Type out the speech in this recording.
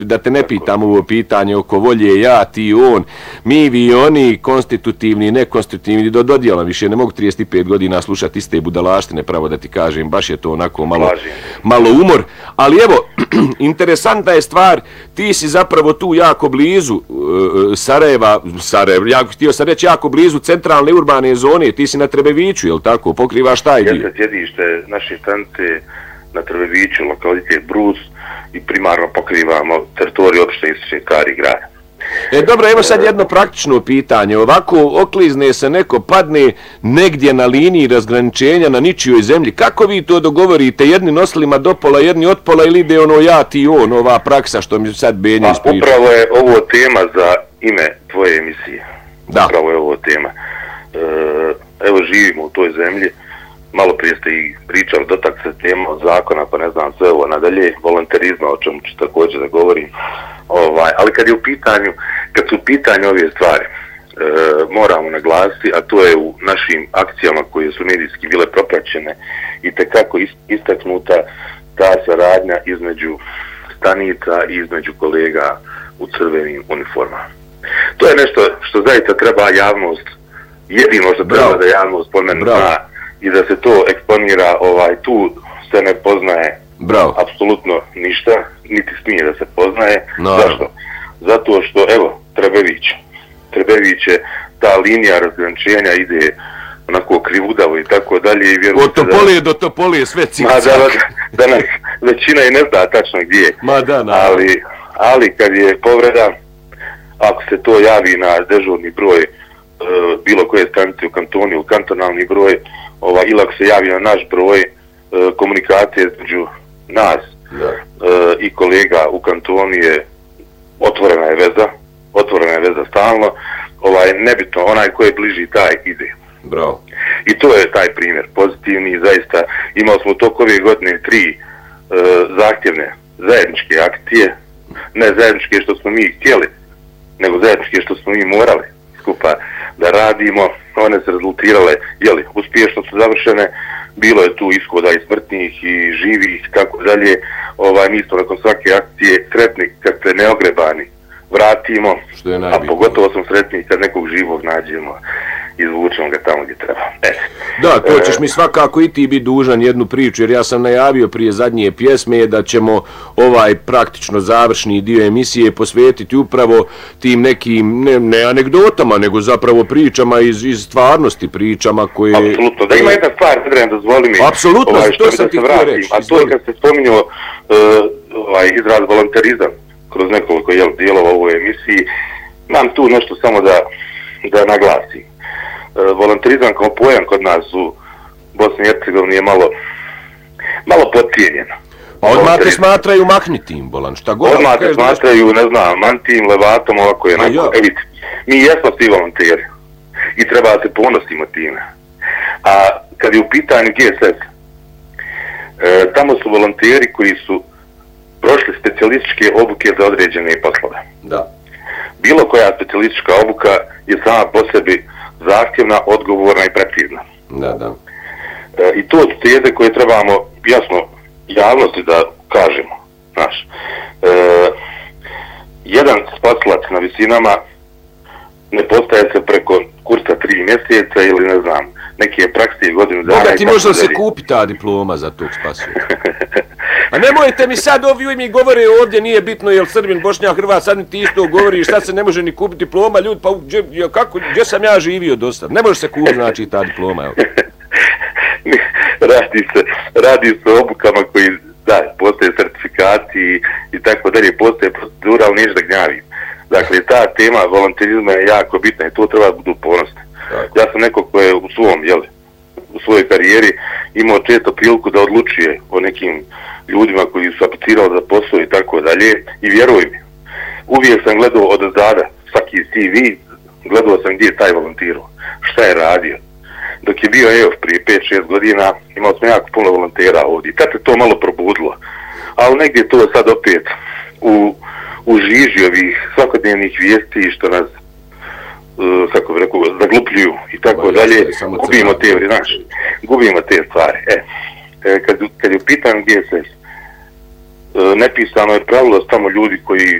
Da te ne pitam ovo pitanje oko volje, ja, ti, on, mi, vi, oni, konstitutivni, nekonstitutivni, do dodjela više ne mogu 35 godina slušati iste budalaštine, pravo da ti kažem, baš je to onako malo umor, ali evo, interesantna je stvar, ti si zapravo tu jako blizu Sarajeva, htio sam reći jako blizu centralne urbane zone, ti si na Trebeviću, jel tako, pokrivaš taj dio? Jeste sjedište naše stanice na Trebeviću, lokalitet Brus, i primarno pokrivamo teritoriju opštine Istočni Stari grad. Dobro, evo sad jedno praktično pitanje. Ovako oklizne se neko, padne negdje na liniji razgraničenja na ničijoj zemlji. Kako vi to dogovorite? Jedni nosilima do pola, jedni od pola ili ide ono ja, ti, on, ova praksa što mi sad Benja ispriča? Upravo je ovo tema za ime tvoje emisije. Da. Upravo je ovo tema. Evo živimo u toj zemlji. Malo prije ste i pričali, dotak se tema od zakona, pa ne znam sve ovo nadalje, volonterizma, o čemu ću također da govorim. Ali kad su u pitanju ove stvari, moramo naglasiti, a to je u našim akcijama koje su medijski bile propraćene i tekako istaknuta ta saradnja između stanica i između kolega u crvenim uniformama. To je nešto što zaista treba javnost, jedino što treba da javnost pomenu zna, i da se to eksponira, tu se ne poznaje apsolutno ništa, niti smije da se poznaje. Zašto? Zato što, evo, Trebević je, ta linija razgraničenja ide onako krivudavo i tako dalje. Od Topolije do Topolije, sve cicak. Danas većina i ne zna tačno gdje je. Ali kad je povreda, ako se to javi na dežurni broj bilo koje stanice u kantonu ili kantonalni broj, ili ako se javi na naš broj, komunikacije između nas i kolega u kantonu je otvorena je veza stalno, nebitno, onaj ko je bliži taj ide. Bravo. I to je taj primjer pozitivni, zaista imali smo u toku ove godine 3 zahtjevne zajedničke akcije, ne zajedničke što smo mi htjeli, nego zajedničke što smo mi morali skupa da radimo. One se rezultirale, uspješno su završene, bilo je tu ishoda i smrtnih i živih, tako dalje. Mi smo nakon svake akcije sretni kad se neogrebani vratimo, a pogotovo sam sretni kad nekog živog nađemo, izvučemo ga tamo gdje treba. Da, to ćeš mi svakako i ti biti dužan jednu priču, jer ja sam najavio prije zadnje pjesme da ćemo praktično završni dio emisije posvetiti upravo tim nekim, ne anegdotama, nego zapravo pričama iz stvarnosti, pričama koje... Apsolutno, da ima jedna stvar, dozvoli mi... Apsolutno, što sam ti htio reći. A to je kad se spominjao izraz volonterizam kroz nekoliko dijelova u ovoj emisiji, nam tu nešto samo da naglasim. Volonterizam kao pojam kod nas u Bosni i Hercegovini je malo podcijenjen. Odmah te smatraju mahnitim, Bolan, šta god. Odmah te smatraju, ne znam, mantim, levatom, ovako je onako. Mi jesmo svi volonteri i treba da se ponosimo time. A kad je u pitanju GSS, tamo su volonteri koji su prošli specijalističke obuke za određene poslove. Da. Bilo koja specijalistička obuka je sama po sebi zahtjevna, odgovorna i precizna. Da. I to su teze koje trebamo jasno javnosti da kažemo. Jedan spasilac na visinama ne postaje se preko kursa 3 mjeseca ili ne znam, neke prakse godinu dana. Boga ti možda se kupi ta diploma za tog spasilaca. A nemojte mi sad ovi mi govore ovdje, nije bitno jel Srbin, Bošnjak, Hrvat, sad ti isto govoriš, sad se ne može ni kupiti diploma, ljudi, pa gdje sam ja živio dosta? Ne može se kupiti, znači, ta diploma. Radi se o obukama koji, postoje certifikati i tako dalje, postoje procedura, ali neće da gnjavim. Dakle, ta tema volonterizma je jako bitna i to treba da budu ponosni. Ja sam neko ko je u svojoj karijeri imao često priliku da odlučuje o nekim ljudima koji su aplicirali za posao i tako dalje i vjeruj mi, uvijek sam gledao od zada svaki CV, gledao sam gdje je taj volontirao, šta je radio. Dok je bio EOF prije 5-6 godina, imao sam jako puno volontera ovdje. Tad se to malo probudilo, ali negdje to je sad opet u žiži ovih svakodnevnih vijesti što nas kako bih rekao, zaglupljuju i tako dalje, gubimo te stvari. Kad je u pitanju GSS, nepisano je pravilo da tamo ljudi koji